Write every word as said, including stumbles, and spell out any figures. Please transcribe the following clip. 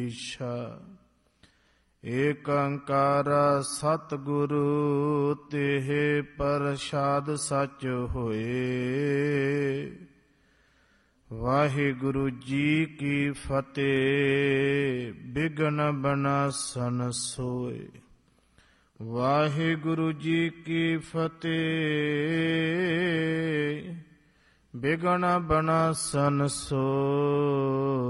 ਈਸ਼ਾ। ਏਕ ਓੰਕਾਰ ਸਤਿਗੁਰੂ ਤੇਹ ਪ੍ਰਸਾਦ ਸਚ ਹੋਏ। ਵਾਹਿਗੁਰੂ ਜੀ ਕੀ ਫਤਿਹ। ਬਿਘਨ ਬਨਾਸਨ ਸੋਏ। ਵਾਹਿਗੁਰੂ ਜੀ ਕੀ ਫਤਿਹ। ਬਿਘਨ ਬਨਾਸਨ ਸੋਏ।